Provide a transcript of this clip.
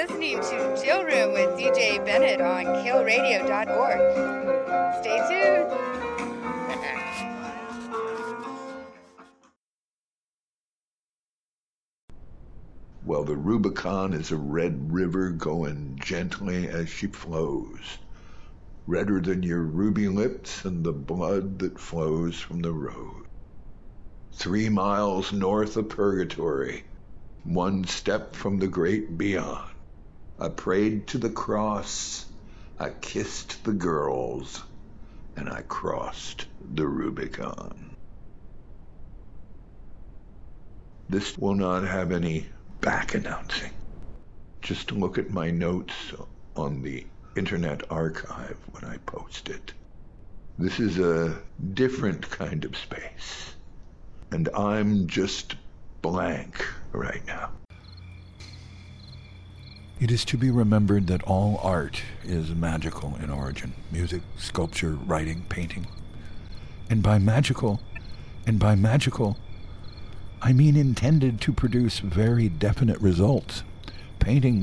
listening to Chill Room with DJ Bennett on killradio.org. Stay tuned. Well, the Rubicon is a red river going gently as she flows, redder than your ruby lips and the blood that flows from the road. 3 miles north of purgatory, one step from the great beyond. I prayed to the cross, I kissed the girls, and I crossed the Rubicon. This will not have any back announcing. Just look at my notes on the Internet Archive when I post it. This is a different kind of space, and I'm just blank right now. It is to be remembered that all art is magical in origin. Music, sculpture, writing, painting. And by magical, I mean intended to produce very definite results. Painting